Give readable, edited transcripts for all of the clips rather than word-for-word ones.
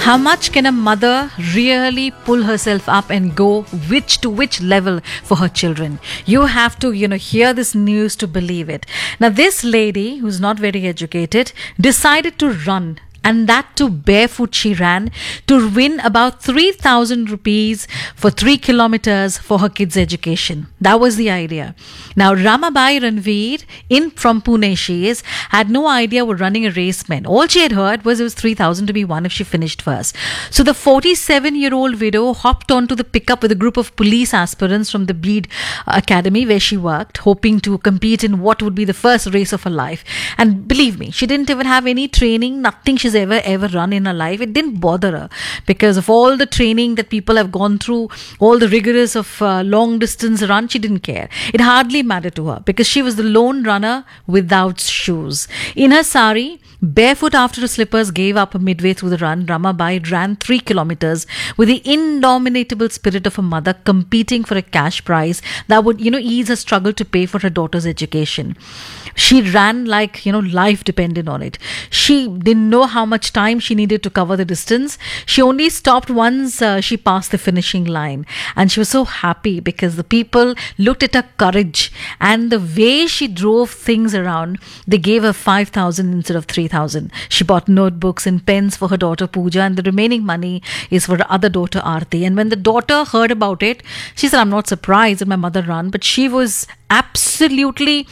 How much can a mother really pull herself up and go to which level for her children? You have to, hear this news to believe it. Now, this lady, who's not very educated, decided to run. And that too barefoot she ran to win about 3,000 rupees for 3 kilometers for her kids' education. That was the idea. Now, Ramabai Ranveer, from Pune she is, had no idea we're running a race meant. All she had heard was it was 3,000 to be won if she finished first. So the 47-year-old widow hopped onto the pickup with a group of police aspirants from the Bede Academy where she worked, hoping to compete in what would be the first race of her life. And believe me, she didn't even have any training, nothing she's ever run in her life. It didn't bother her because of all the training that people have gone through, all the rigors of long distance run. She didn't care. It hardly mattered to her because she was the lone runner without shoes. In her sari, barefoot after her slippers gave up midway through the run, Ramabai ran 3 kilometers with the indomitable spirit of a mother competing for a cash prize that would, ease her struggle to pay for her daughter's education. She ran like, life depended on it. She didn't know how much time she needed to cover the distance. She only stopped once she passed the finishing line. And she was so happy because the people looked at her courage and the way she drove things around. They gave her 5,000 instead of 3,000. She bought notebooks and pens for her daughter Pooja, and the remaining money is for her other daughter Aarti. And when the daughter heard about it, she said, "I'm not surprised that my mother ran," but she was absolutely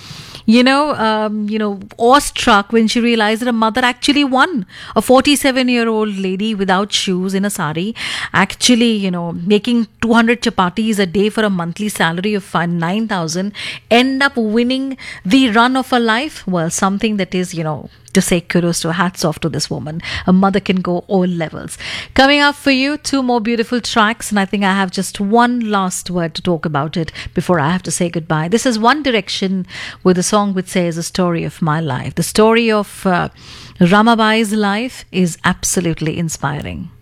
awestruck when she realized that her mother actually won. A 47-year-old lady without shoes in a sari, actually, making 200 chapatis a day for a monthly salary of 9,000, end up winning the run of her life. Well, something that is, to say kudos to, hats off to this woman. A mother can go all levels. Coming up for you, 2 more beautiful tracks, and I think I have just one last word to talk about it before I have to say goodbye. This is One Direction with a song which says the story of my life. The story of Ramabai's life is absolutely inspiring.